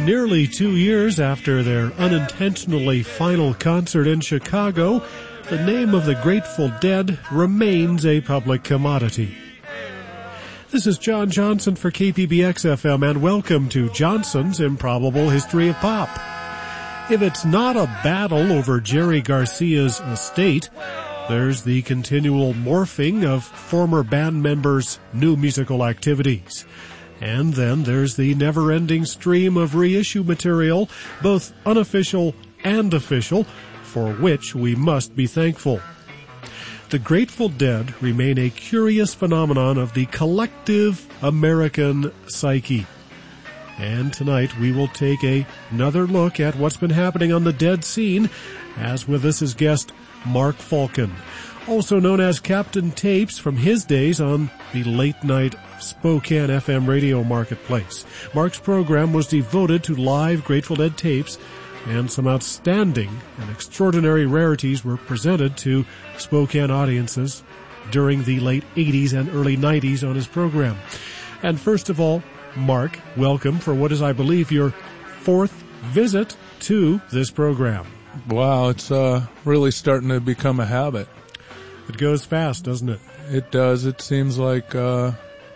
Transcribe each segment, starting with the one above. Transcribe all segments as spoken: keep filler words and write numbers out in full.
Nearly two years after their unintentionally final concert in Chicago, the name of the Grateful Dead remains a public commodity. This is John Johnson for K P B X F M, and welcome to Johnson's Improbable History of Pop. If it's not a battle over Jerry Garcia's estate, there's the continual morphing of former band members' new musical activities. And then there's the never-ending stream of reissue material, both unofficial and official, for which we must be thankful. The Grateful Dead remain a curious phenomenon of the collective American psyche. And tonight we will take a, another look at what's been happening on the Dead scene, as with us is guest Mark Falcon, also known as Captain Tapes from his days on the late-night Spokane F M radio marketplace. Mark's program was devoted to live Grateful Dead tapes, and some outstanding and extraordinary rarities were presented to Spokane audiences during the late eighties and early nineties on his program. And first of all, Mark, welcome for what is, I believe, your fourth visit to this program. Wow, it's uh, really starting to become a habit. It goes fast, doesn't it? It does. It seems like, uh,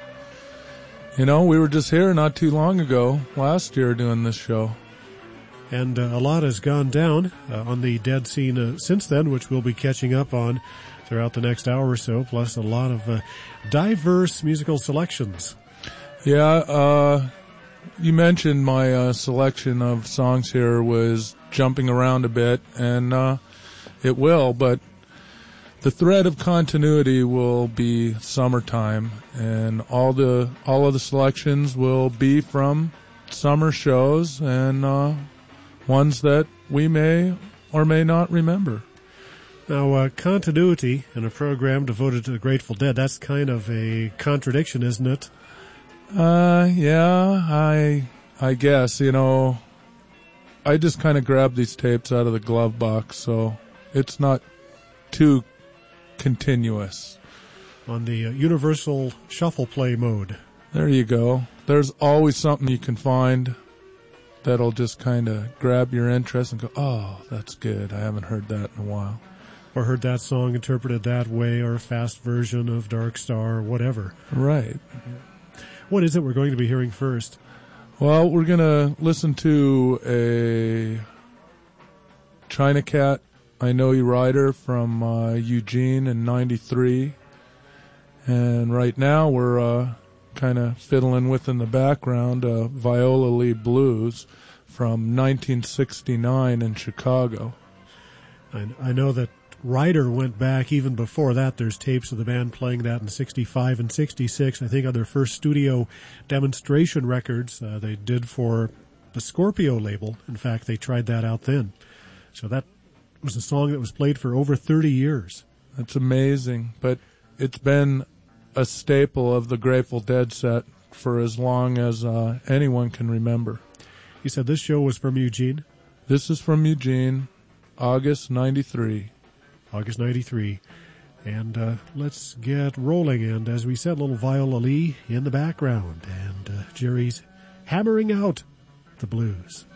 you know, we were just here not too long ago, last year, doing this show. And uh, a lot has gone down uh, on the Dead scene uh, since then, which we'll be catching up on throughout the next hour or so, plus a lot of uh, diverse musical selections. Yeah, uh, you mentioned my uh, selection of songs here was jumping around a bit, and uh, it will, but the thread of continuity will be summertime, and all the all of the selections will be from summer shows and uh, ones that we may or may not remember. Now, uh, continuity in a program devoted to the Grateful Dead, that's kind of a contradiction, isn't it? Uh, yeah, I I guess, you know, I just kind of grabbed these tapes out of the glove box, so it's not too continuous. On the uh, universal shuffle play mode. There you go. There's always something you can find that'll just kind of grab your interest and go, oh, that's good. I haven't heard that in a while. Or heard that song interpreted that way, or a fast version of Dark Star, or whatever. Right. What is it we're going to be hearing first? Well, we're going to listen to a China Cat, I Know You Rider from uh, Eugene in ninety-three. And right now we're uh, kind of fiddling with in the background uh, Viola Lee Blues from nineteen sixty-nine in Chicago. I, I know that Ryder went back even before that. There's tapes of the band playing that in sixty-five and sixty-six. I think on their first studio demonstration records uh, they did for the Scorpio label. In fact, they tried that out then. So that was a song that was played for over thirty years. That's amazing. But it's been a staple of the Grateful Dead set for as long as uh, anyone can remember. You said this show was from Eugene? This is from Eugene, August ninety-three. August ninety-three. And uh, let's get rolling. And as we said, little Viola Lee in the background. And uh, Jerry's hammering out the blues.